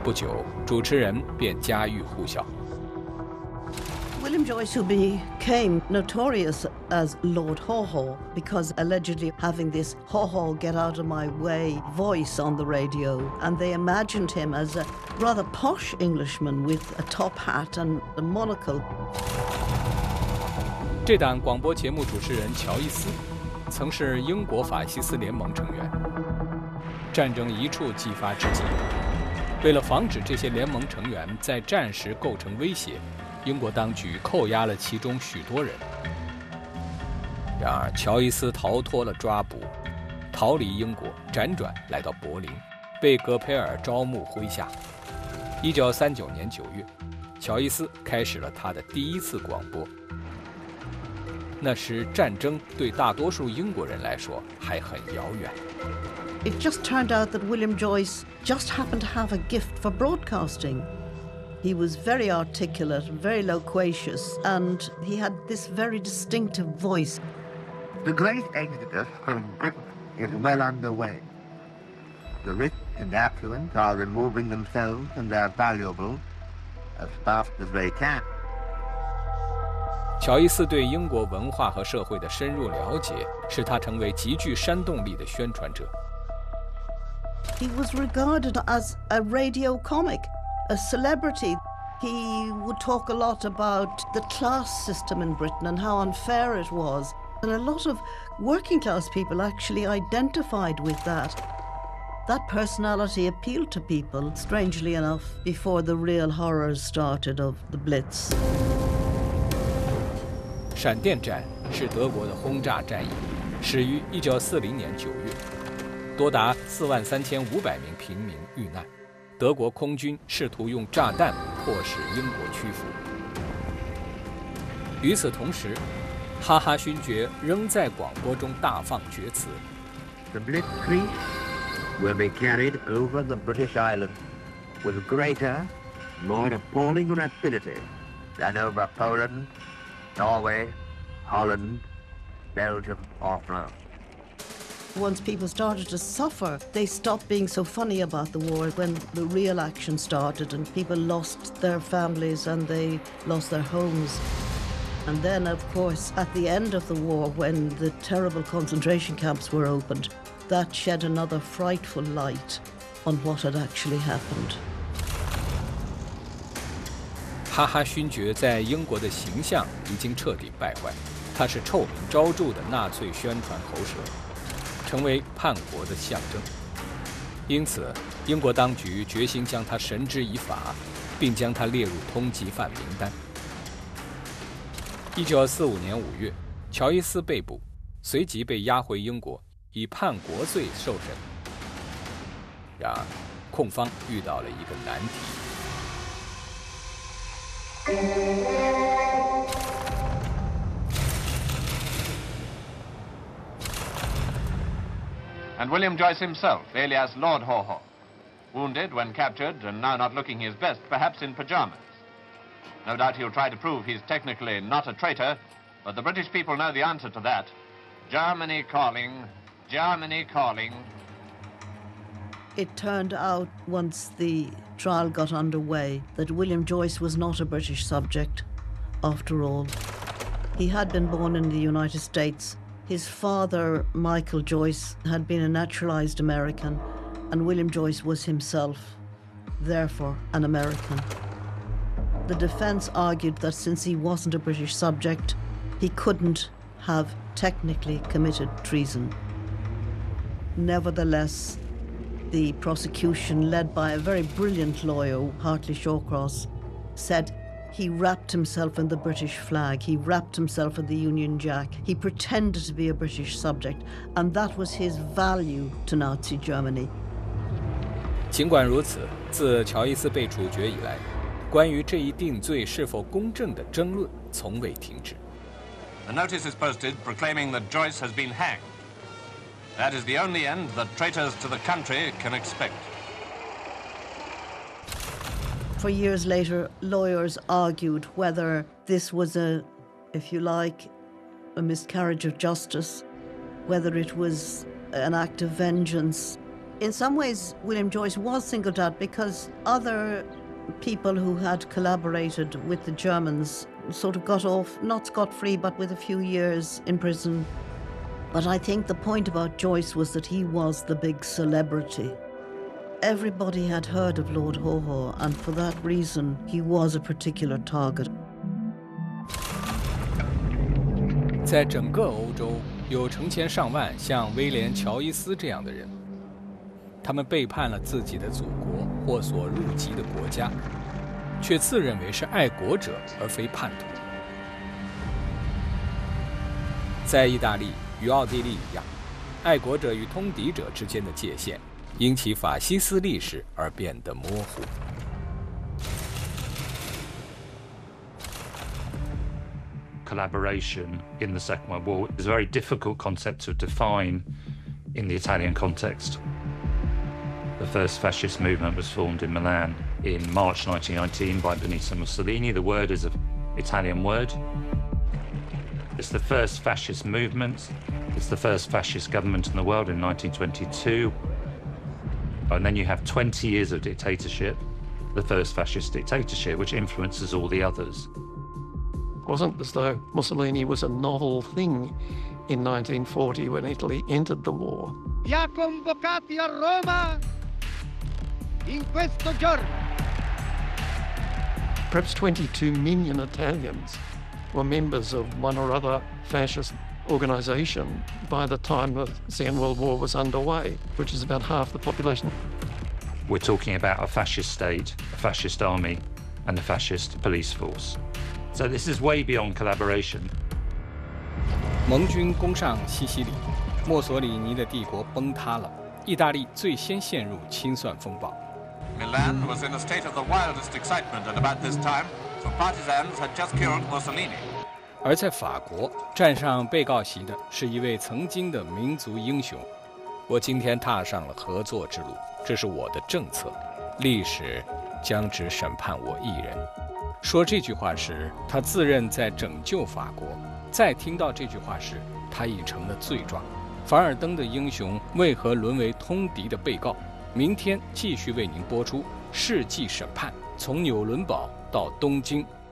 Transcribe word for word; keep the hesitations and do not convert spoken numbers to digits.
不久，主持人便家喻户晓。 William Joyce, who became notorious as Lord Haw Haw because allegedly having this Haw Haw get out of my way voice on the radio, and they imagined him as a rather posh Englishman with a top hat and a monocle. 这档广播节目主持人乔伊斯，曾是英国法西斯联盟成员。战争一触即发之际，为了防止这些联盟成员在战时构成威胁，英国当局扣押了其中许多人。然而，乔伊斯逃脱了抓捕，逃离英国，辗转来到柏林，被戈培尔招募麾下。一九三九年九月，乔伊斯开始了他的第一次广播。那时，战争对大多数英国人来说还很遥远。 It just turned out that William Joyce just happened to have a gift for broadcasting. He was very articulate, very loquacious, and he had this very distinctive voice. The great exodus from Britain is well underway. The rich and affluent are removing themselves and their valuables as fast as they can. 乔伊斯对英国文化和社会的深入了解，使他成为极具煽动力的宣传者。 He was regarded as a radio comic, a celebrity. He would talk a lot about the class system in Britain and how unfair it was. And a lot of working class people actually identified with that. That personality appealed to people, strangely enough, before the real horrors started of the Blitz. 闪电战是德国的轰炸战役，始于一九四零年九月，多达四万三千五百名平民遇难。德国空军试图用炸弹迫使英国屈服。与此同时，哈哈勋爵仍在广播中大放厥词。 The Blitzkrieg will be carried over the British Islands with greater, more appalling rapidity than over Poland, Norway, Holland, Belgium, or France. Once people started to suffer, they stopped being so funny about the war when the real action started and people lost their families and they lost their homes. And then, of course, at the end of the war, when the terrible concentration camps were opened, that shed another frightful light on what had actually happened. 哈哈勋爵在英国的形象已经彻底败坏，他是臭名昭著的纳粹宣传喉舌，成为叛国的象征。因此，英国当局决心将他绳之以法，并将他列入通缉犯名单。一九四五年五月，乔伊斯被捕，随即被押回英国，以叛国罪受审。然而，控方遇到了一个难题。 And William Joyce himself, alias Lord Haw Haw, wounded when captured and now not looking his best, perhaps in pyjamas. No doubt he'll try to prove he's technically not a traitor, but the British people know the answer to that. Germany calling, Germany calling. It turned out, once the trial got underway, that William Joyce was not a British subject, after all. He had been born in the United States. His father, Michael Joyce, had been a naturalized American, and William Joyce was himself, therefore, an American. The defense argued that since he wasn't a British subject, he couldn't have technically committed treason. Nevertheless, the prosecution, led by a very brilliant lawyer, Hartley Shawcross, said he wrapped himself in the British flag, he wrapped himself in the Union Jack, he pretended to be a British subject, and that was his value to Nazi Germany. 尽管如此，自乔伊斯被处决以来，关于这一定罪是否公正的争论从未停止。 The notice is posted proclaiming that Joyce has been hanged. That is the only end that traitors to the country can expect. For years later, lawyers argued whether this was a, if you like, a miscarriage of justice, whether it was an act of vengeance, In some ways, William Joyce was singled out because other people who had collaborated with the Germans sort of got off, not scot-free, but with a few years in prison. But I think the point about Joyce was that he was the big celebrity. Everybody had heard of Lord Haw Haw, and for that reason, he was a particular target. 在整个欧洲，有成千上万像威廉·乔伊斯这样的人，他们背叛了自己的祖国或所入籍的国家，却自认为是爱国者而非叛徒。在意大利与奥地利一样，爱国者与通敌者之间的界限因其法西斯历史而变得模糊。 Collaboration in the Second World War is a very difficult concept to define in the Italian context. The first fascist movement was formed in Milan in March nineteen nineteen by Benito Mussolini. The word is an Italian word. It's the first fascist movement. It's the first fascist government in the world in nineteen twenty-two. And then you have twenty years of dictatorship, the first fascist dictatorship, which influences all the others. It wasn't as though Mussolini was a novel thing in nineteen forty when Italy entered the war. Vi ha convocati a Roma in questo giorno. Perhaps twenty-two million Italians were members of one or other fascist organisation by the time the Second World War was underway, which is about half the population. We're talking about a fascist state, a fascist army, and a fascist police force. So this is way beyond collaboration. 盟军攻上西西里，墨索里尼的帝国崩塌了，意大利最先陷入清算风暴。 Milan was in a state of the wildest excitement at about this time, for partisans had just killed Mussolini. 而在法国，站上被告席的是一位曾经的民族英雄。我今天踏上了合作之路，这是我的政策，历史将只审判我一人。说这句话时，他自认在拯救法国；再听到这句话时，他已成了罪状。凡尔登的英雄为何沦为通敌的被告？明天继续为您播出《世纪审判》，从纽伦堡到东京。